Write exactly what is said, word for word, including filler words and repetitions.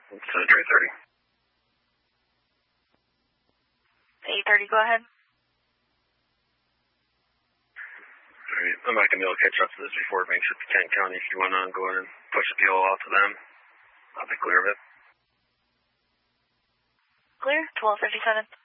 It's uh, three thirty. eight thirty, go ahead. Alright, I'm not going to be able to catch up to this before it makes it to Kent County. If you want to go ahead and push the P O out to them, I'll be clear of it. Clear, twelve fifty-seven.